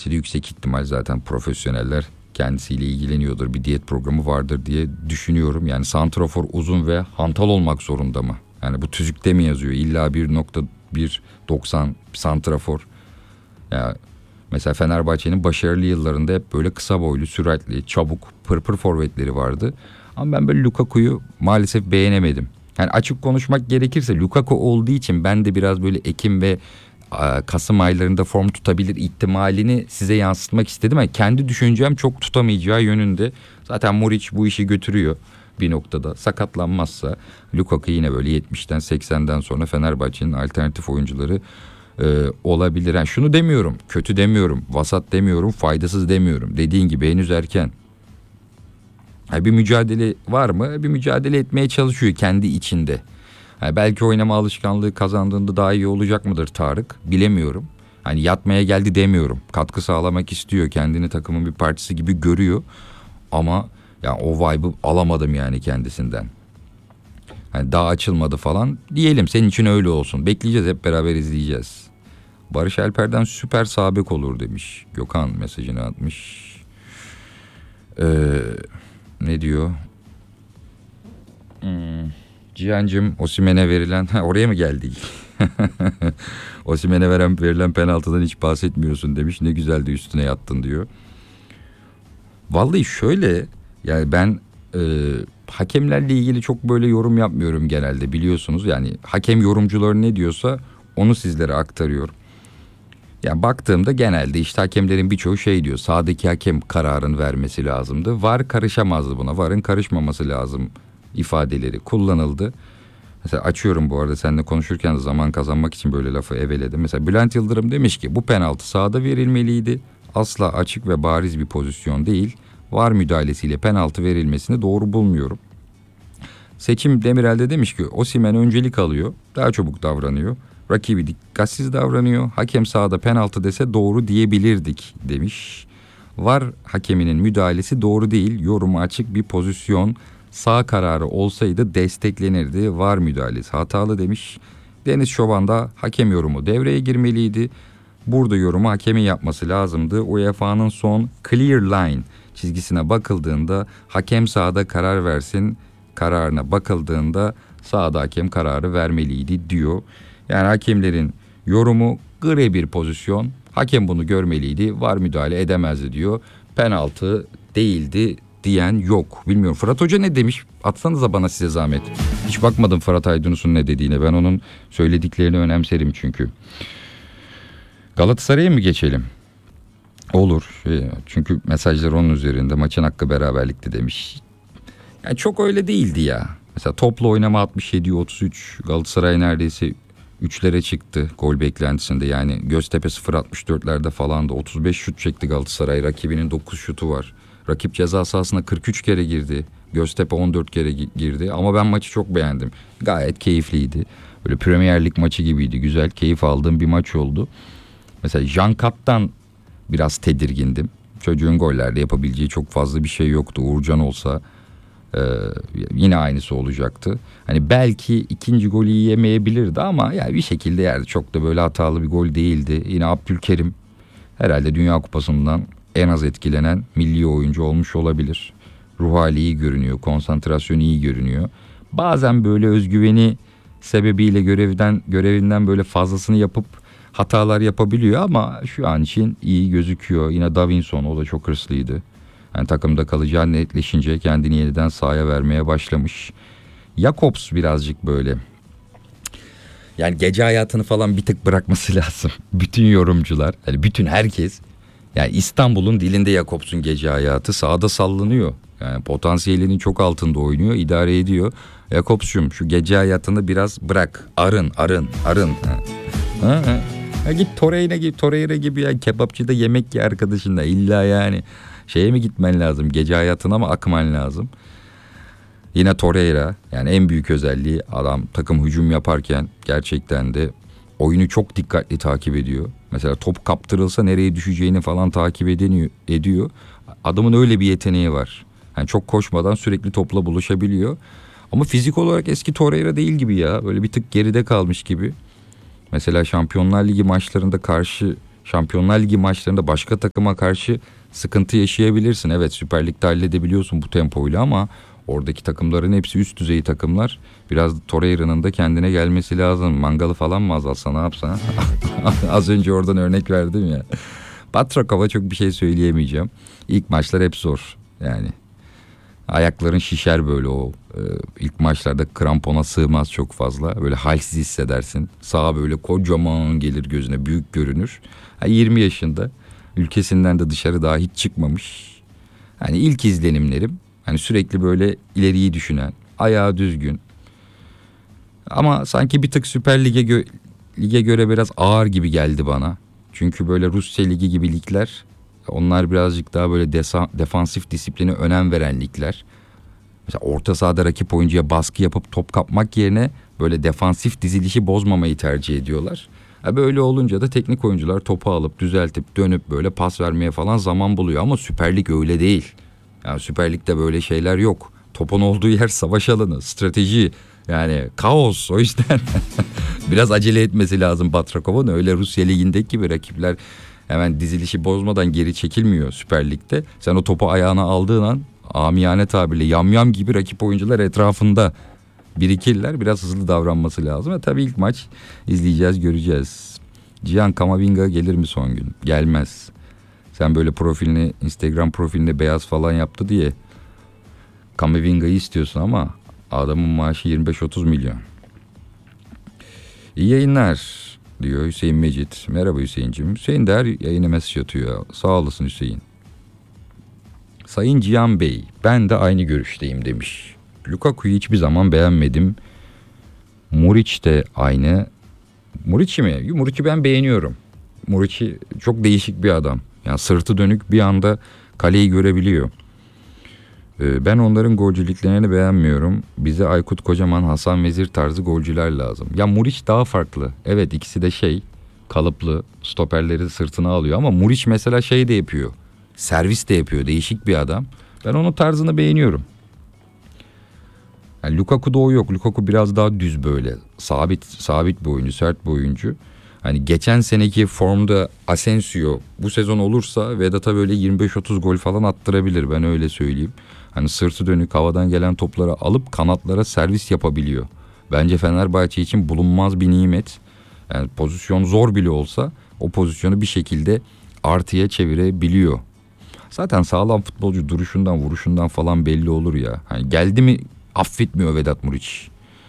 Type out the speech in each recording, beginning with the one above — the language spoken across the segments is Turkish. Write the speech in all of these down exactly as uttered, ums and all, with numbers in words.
Fenerbahçe'de yüksek ihtimal zaten profesyoneller kendisiyle ilgileniyordur. Bir diyet programı vardır diye düşünüyorum. Yani santrafor uzun ve hantal olmak zorunda mı? Yani bu tüzükte mi yazıyor? İlla bir nokta bir doksan santrafor. Ya mesela Fenerbahçe'nin başarılı yıllarında hep böyle kısa boylu, süratli, çabuk, pırpır forvetleri vardı. Ama ben böyle Lukaku'yu maalesef beğenemedim. Yani açık konuşmak gerekirse Lukaku olduğu için ben de biraz böyle Ekim ve Kasım aylarında form tutabilir ihtimalini size yansıtmak istedim. Ama kendi düşüncem çok tutamayacağı yönünde. Zaten Muric bu işi götürüyor bir noktada. Sakatlanmazsa Lukaku yine böyle yetmişten seksenden sonra Fenerbahçe'nin alternatif oyuncuları e, olabilir. Yani şunu demiyorum, kötü demiyorum, vasat demiyorum, faydasız demiyorum. Dediğin gibi henüz erken. Yani bir mücadele var mı? Bir mücadele etmeye çalışıyor kendi içinde. Yani belki oynama alışkanlığı kazandığında daha iyi olacak mıdır Tarık? Bilemiyorum. Hani yatmaya geldi demiyorum. Katkı sağlamak istiyor. Kendini takımın bir parçası gibi görüyor. Ama yani o vibe'ı alamadım yani kendisinden. Hani daha açılmadı falan. Diyelim senin için öyle olsun. Bekleyeceğiz, hep beraber izleyeceğiz. Barış Alper'den süper sağ bek olur demiş. Gökhan mesajını atmış. Ee, ne diyor? Hmm. Cihan'cığım Osimhen'e verilen ha, oraya mı geldik? Osimhen'e veren, verilen penaltıdan hiç bahsetmiyorsun demiş. Ne güzel de üstüne yattın diyor. Vallahi şöyle yani ben e, hakemlerle ilgili çok böyle yorum yapmıyorum genelde, biliyorsunuz. Yani hakem yorumcuları ne diyorsa onu sizlere aktarıyorum. Yani baktığımda genelde işte hakemlerin birçoğu şey diyor. Sahadaki hakem kararını vermesi lazımdı. V A R karışamazdı buna. V A R'ın karışmaması lazım ifadeleri kullanıldı. Mesela açıyorum bu arada seninle konuşurken de zaman kazanmak için böyle lafı eveledim. Mesela Bülent Yıldırım demiş ki bu penaltı sahada verilmeliydi. Asla açık ve bariz bir pozisyon değil. V A R müdahalesiyle penaltı verilmesini doğru bulmuyorum. Seçim Demirel de demiş ki Osimhen öncelik alıyor. Daha çabuk davranıyor. Rakibi dikkatsiz davranıyor. Hakem sahada penaltı dese doğru diyebilirdik demiş. V A R hakeminin müdahalesi doğru değil. Yoruma açık bir pozisyon. Sağ kararı olsaydı desteklenirdi. V A R müdahalesi hatalı demiş. Deniz Çoban da hakem yorumu devreye girmeliydi. Burada yorumu hakemin yapması lazımdı. U E F A'nın son clear line çizgisine bakıldığında hakem sahada karar versin kararına bakıldığında sahada hakem kararı vermeliydi diyor. Yani hakemlerin yorumu gri bir pozisyon. Hakem bunu görmeliydi. V A R müdahale edemezdi diyor. Penaltı değildi diyen yok. Bilmiyorum. Fırat Hoca ne demiş? Atsanıza bana size zahmet. Hiç bakmadım Fırat Aydınus'un ne dediğine. Ben onun söylediklerini önemserim çünkü. Galatasaray'a mı geçelim? Olur. Çünkü mesajlar onun üzerinde. Maçın hakkı beraberlikti demiş. Yani çok öyle değildi ya. Mesela toplu oynama altmış yedi otuz üç. Galatasaray neredeyse üçlere çıktı gol beklentisinde. Yani Göztepe sıfır altmış dörtlerde falan da otuz beş şut çekti Galatasaray. Rakibinin dokuz şutu var. Rakip ceza sahasına kırk üç kere girdi. Göztepe on dört kere girdi. Ama ben maçı çok beğendim. Gayet keyifliydi. Böyle Premier Lig maçı gibiydi. Güzel, keyif aldığım bir maç oldu. Mesela Jean Kat'tan biraz tedirgindim. Çocuğun gollerde yapabileceği çok fazla bir şey yoktu. Uğurcan olsa e, yine aynısı olacaktı. Hani belki ikinci golü yiyemeyebilirdi ama yani bir şekilde yerdi. Çok da böyle hatalı bir gol değildi. Yine Abdülkerim herhalde Dünya Kupası'ndan en az etkilenen milli oyuncu olmuş olabilir. Ruh hali iyi görünüyor, konsantrasyonu iyi görünüyor. Bazen böyle özgüveni sebebiyle görevden görevinden böyle fazlasını yapıp hatalar yapabiliyor ama şu an için iyi gözüküyor. Yine Davinson, o da çok hırslıydı. Yani takımda kalacağı netleşince kendini yeniden sahaya vermeye başlamış. Jakobs birazcık böyle. Yani gece hayatını falan bir tık bırakması lazım. Bütün yorumcular, yani bütün herkes. Yani İstanbul'un dilinde Jakobs'un gece hayatı, sahada sallanıyor. Yani potansiyelinin çok altında oynuyor, idare ediyor. Jakobs'cum şu gece hayatını biraz bırak. Arın, arın, arın. Ha. Ha, ha. Ha, git Torreira gibi, Torreira gibi ya kebapçıda yemek ye arkadaşınla. İlla yani şeye mi gitmen lazım? Gece hayatına mı akman lazım? Yine Torreira, yani en büyük özelliği adam takım hücum yaparken gerçekten de oyunu çok dikkatli takip ediyor. Mesela top kaptırılsa nereye düşeceğini falan takip edeniyor, ediyor. Adamın öyle bir yeteneği var. Yani çok koşmadan sürekli topla buluşabiliyor. Ama fizik olarak eski Torreira değil gibi ya. Böyle bir tık geride kalmış gibi. Mesela Şampiyonlar Ligi maçlarında karşı Şampiyonlar Ligi maçlarında başka takıma karşı sıkıntı yaşayabilirsin. Evet, Süper Lig'de halledebiliyorsun bu tempoyla ama oradaki takımların hepsi üst düzey takımlar. Biraz Torreira'nın da kendine gelmesi lazım. Mangalı falan mı azalsa, ne yapsa? Az önce oradan örnek verdim ya. Batrakova çok bir şey söyleyemeyeceğim. İlk maçlar hep zor yani. Ayakların şişer böyle o e, ilk maçlarda, krampona sığmaz çok fazla. Böyle halsiz hissedersin. Sağa böyle kocaman gelir gözüne, büyük görünür. Ha, yirmi yaşında, ülkesinden de dışarı daha hiç çıkmamış. Hani ilk izlenimlerim, hani sürekli böyle ileriyi düşünen, ayağı düzgün. Ama sanki bir tık Süper Lig'e gö- lige göre biraz ağır gibi geldi bana. Çünkü böyle Rusya Ligi gibi ligler, onlar birazcık daha böyle desa- defansif disipline önem veren ligler. Mesela orta sahada rakip oyuncuya baskı yapıp top kapmak yerine böyle defansif dizilişi bozmamayı tercih ediyorlar. Ha, böyle olunca da teknik oyuncular topu alıp düzeltip dönüp böyle pas vermeye falan zaman buluyor. Ama Süper Lig öyle değil. Yani Süper Lig'de böyle şeyler yok. Topun olduğu yer savaş alanı, strateji, yani kaos. O yüzden biraz acele etmesi lazım Batrakov'un. Öyle Rusya Ligi'ndeki gibi rakipler hemen dizilişi bozmadan geri çekilmiyor Süper Lig'de. Sen o topu ayağına aldığın an, amiyane tabirle yamyam gibi rakip oyuncular etrafında birikirler. Biraz hızlı davranması lazım. E tabii ilk maç izleyeceğiz, göreceğiz. Cihan Kamavinga gelir mi son gün? Gelmez. Sen böyle profilini, Instagram profilinde beyaz falan yaptı diye Kamavinga'yı istiyorsun ama adamın maaşı yirmi beş otuz milyon. İyi yayınlar diyor Hüseyin Mecit. Merhaba Hüseyin'cim. Hüseyin de her yayına mesaj atıyor. Sağ olasın Hüseyin. Sayın Cihan Bey, ben de aynı görüşteyim demiş. Lukaku'yu hiçbir zaman beğenmedim. Muriç de aynı. Muriç'i mi? Muriç'i ben beğeniyorum. Muriç'i çok değişik bir adam. Yani sırtı dönük, bir anda kaleyi görebiliyor. Ee, ben onların golcülüklerini beğenmiyorum. Bize Aykut Kocaman, Hasan Vezir tarzı golcüler lazım. Ya Muriç daha farklı. Evet, ikisi de şey, kalıplı, stoperleri sırtına alıyor ama Muriç mesela şey de yapıyor. Servis de yapıyor. Değişik bir adam. Ben onun tarzını beğeniyorum. Yani Lukaku'da o yok. Lukaku biraz daha düz böyle. Sabit sabit bir oyuncu, sert bir oyuncu. Hani geçen seneki formda Asensio bu sezon olursa Vedat'a böyle yirmi beş otuz gol falan attırabilir. Ben öyle söyleyeyim. Hani sırtı dönük, havadan gelen topları alıp kanatlara servis yapabiliyor. Bence Fenerbahçe için bulunmaz bir nimet. Yani pozisyon zor bile olsa o pozisyonu bir şekilde artıya çevirebiliyor. Zaten sağlam futbolcu duruşundan, vuruşundan falan belli olur ya. Hani geldi mi affetmiyor Vedat Muriç.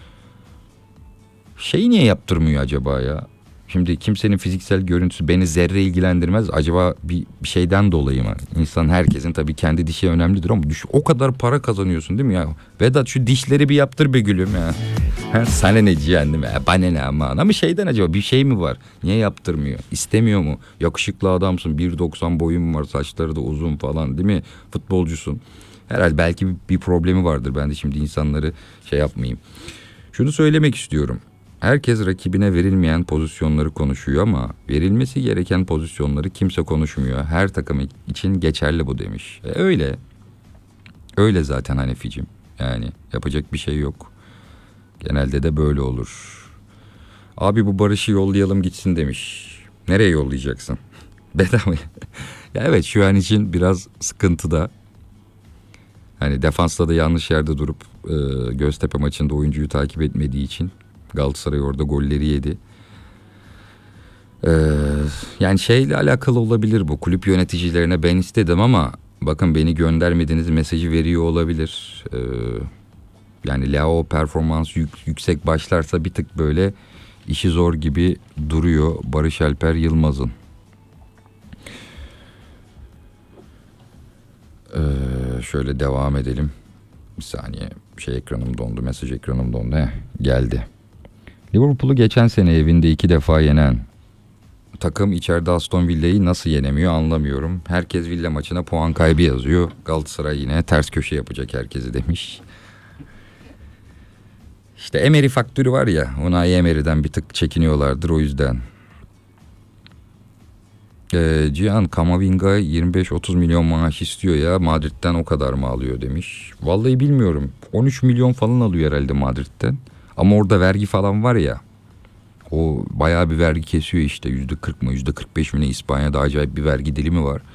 Şey niye yaptırmıyor acaba ya? Şimdi kimsenin fiziksel görüntüsü beni zerre ilgilendirmez. Acaba bir, bir şeyden dolayı mı? İnsan, herkesin tabii kendi dişi önemlidir ama düş, o kadar para kazanıyorsun değil mi ya? Vedat şu dişleri bir yaptır be gülüm ya. Ha, sana ne ciğen değil mi? E, bana ne aman. Ama şeyden acaba bir şey mi var? Niye yaptırmıyor? İstemiyor mu? Yakışıklı adamsın. bir doksan boyun var. Saçları da uzun falan değil mi? Futbolcusun. Herhalde belki bir, bir problemi vardır. Ben de şimdi insanları şey yapmayayım. Şunu söylemek istiyorum. Herkes rakibine verilmeyen pozisyonları konuşuyor ama verilmesi gereken pozisyonları kimse konuşmuyor. Her takım için geçerli bu demiş. E öyle. Öyle zaten Haneficim. Yani yapacak bir şey yok. Genelde de böyle olur. Abi bu Barış'ı yollayalım gitsin demiş. Nereye yollayacaksın? Bedava. Ya evet, şu an için biraz sıkıntıda. Hani defansta da yanlış yerde durup e, Göztepe maçında oyuncuyu takip etmediği için Galatasaray orada golleri yedi. Ee, yani şeyle alakalı olabilir bu. Kulüp yöneticilerine ben istedim ama bakın beni göndermediğiniz mesajı veriyor olabilir. Ee, yani Leao performans yük, yüksek başlarsa bir tık böyle işi zor gibi duruyor Barış Alper Yılmaz'ın. Ee, şöyle devam edelim. Bir saniye, şey ekranım dondu, mesaj ekranım dondu. Heh, geldi. Liverpool'u geçen sene evinde iki defa yenen takım içeride Aston Villa'yı nasıl yenemiyor anlamıyorum. Herkes Villa maçına puan kaybı yazıyor. Galatasaray yine ters köşe yapacak herkesi demiş. İşte Emery faktörü var ya, Unai Emery'den bir tık çekiniyorlardır o yüzden. Ee, Cihan Kamavinga yirmi beş otuz milyon maaş istiyor ya, Madrid'den o kadar mı alıyor demiş. Vallahi bilmiyorum, on üç milyon falan alıyor herhalde Madrid'den. Ama orada vergi falan var ya, O bayağı bir vergi kesiyor işte, yüzde kırk mı yüzde kırk beş mi ne, İspanya'da acayip bir vergi dilimi var.